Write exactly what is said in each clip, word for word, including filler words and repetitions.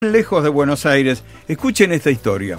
Lejos de Buenos Aires, escuchen esta historia.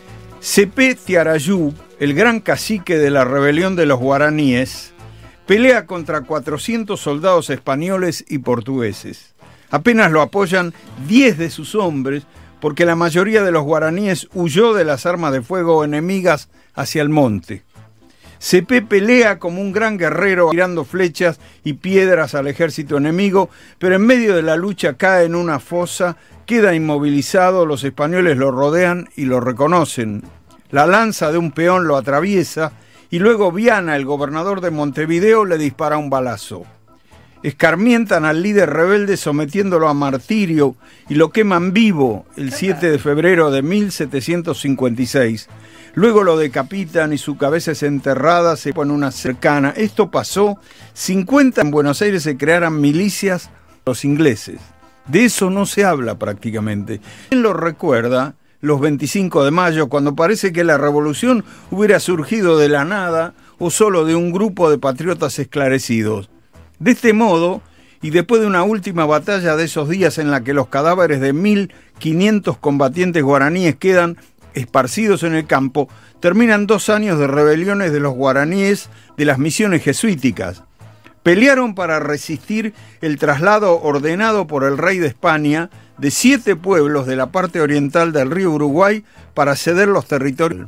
Cepé Tiarayú, el gran cacique de la rebelión de los guaraníes, pelea contra cuatrocientos soldados españoles y portugueses. Apenas lo apoyan diez de sus hombres, porque la mayoría de los guaraníes huyó de las armas de fuego enemigas hacia el monte. Cepé pelea como un gran guerrero, tirando flechas y piedras al ejército enemigo, pero en medio de la lucha cae en una fosa, queda inmovilizado, los españoles lo rodean y lo reconocen. La lanza de un peón lo atraviesa y luego Viana, el gobernador de Montevideo, le dispara un balazo. Escarmientan al líder rebelde sometiéndolo a martirio y lo queman vivo el siete de febrero de mil setecientos cincuenta y seis. Luego lo decapitan y su cabeza es enterrada, se pone una cercana. Esto pasó cincuenta en Buenos Aires, se crearan milicias los ingleses. De eso no se habla prácticamente. ¿Quién lo recuerda? Los veinticinco de mayo, cuando parece que la revolución hubiera surgido de la nada o solo de un grupo de patriotas esclarecidos. De este modo, y después de una última batalla de esos días en la que los cadáveres de mil quinientos combatientes guaraníes quedan esparcidos en el campo, terminan dos años de rebeliones de los guaraníes de las misiones jesuíticas. Pelearon para resistir el traslado ordenado por el rey de España de siete pueblos de la parte oriental del río Uruguay para ceder los territorios.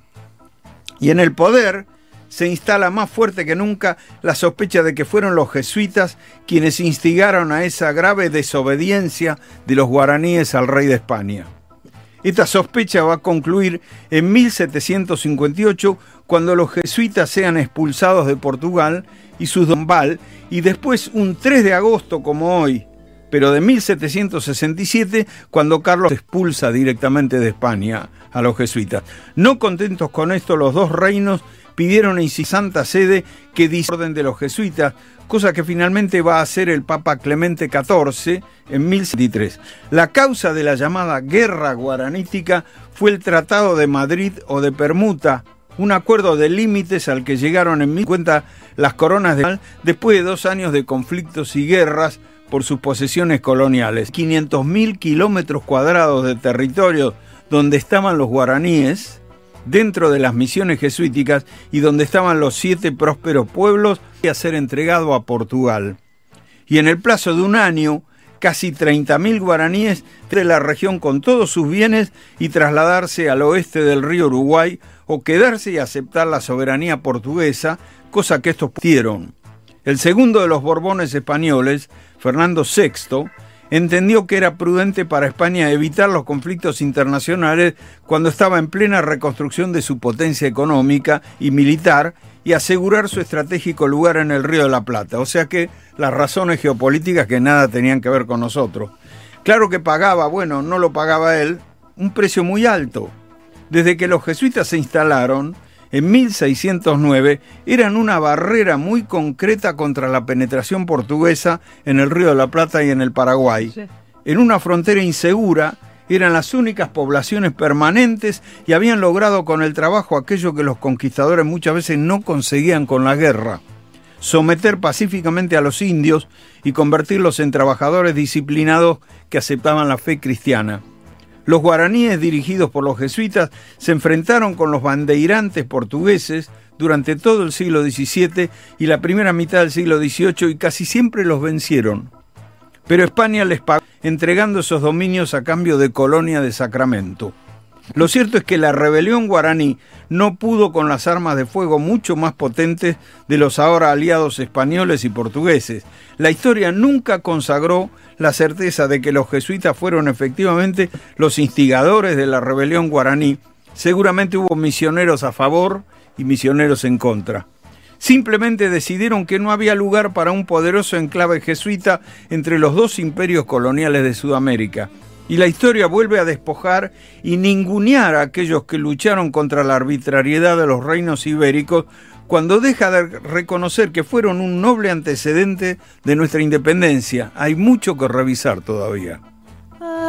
Y en el poder se instala más fuerte que nunca la sospecha de que fueron los jesuitas quienes instigaron a esa grave desobediencia de los guaraníes al rey de España. Esta sospecha va a concluir en mil setecientos cincuenta y ocho, cuando los jesuitas sean expulsados de Portugal y sus dombal, y después un tres de agosto como hoy, pero de mil setecientos sesenta y siete, cuando Carlos expulsa directamente de España a los jesuitas. No contentos con esto, los dos reinos pidieron en Santa Sede que disorden de los jesuitas, cosa que finalmente va a hacer el Papa Clemente catorce en mil setenta y tres. La causa de la llamada Guerra Guaranítica fue el Tratado de Madrid o de Permuta, un acuerdo de límites al que llegaron en mil cincuenta las coronas de después de dos años de conflictos y guerras por sus posesiones coloniales. quinientos mil kilómetros cuadrados de territorio donde estaban los guaraníes, dentro de las misiones jesuíticas, y donde estaban los siete prósperos pueblos, y a ser entregado a Portugal. Y en el plazo de un año, casi treinta mil guaraníes de la región con todos sus bienes y trasladarse al oeste del río Uruguay o quedarse y aceptar la soberanía portuguesa, cosa que estos pidieron. El segundo de los Borbones españoles, Fernando sexto, entendió que era prudente para España evitar los conflictos internacionales cuando estaba en plena reconstrucción de su potencia económica y militar y asegurar su estratégico lugar en el Río de la Plata. O sea que las razones geopolíticas que nada tenían que ver con nosotros. Claro que pagaba, bueno, no lo pagaba él, un precio muy alto. Desde que los jesuitas se instalaron, en mil seiscientos nueve, eran una barrera muy concreta contra la penetración portuguesa en el Río de la Plata y en el Paraguay. Sí. En una frontera insegura, eran las únicas poblaciones permanentes y habían logrado con el trabajo aquello que los conquistadores muchas veces no conseguían con la guerra: someter pacíficamente a los indios y convertirlos en trabajadores disciplinados que aceptaban la fe cristiana. Los guaraníes, dirigidos por los jesuitas, se enfrentaron con los bandeirantes portugueses durante todo el siglo diecisiete y la primera mitad del siglo dieciocho, y casi siempre los vencieron. Pero España les pagó entregando esos dominios a cambio de colonia de Sacramento. Lo cierto es que la rebelión guaraní no pudo con las armas de fuego mucho más potentes de los ahora aliados españoles y portugueses. La historia nunca consagró la certeza de que los jesuitas fueron efectivamente los instigadores de la rebelión guaraní. Seguramente hubo misioneros a favor y misioneros en contra. Simplemente decidieron que no había lugar para un poderoso enclave jesuita entre los dos imperios coloniales de Sudamérica. Y la historia vuelve a despojar y ningunear a aquellos que lucharon contra la arbitrariedad de los reinos ibéricos, cuando deja de reconocer que fueron un noble antecedente de nuestra independencia. Hay mucho que revisar todavía.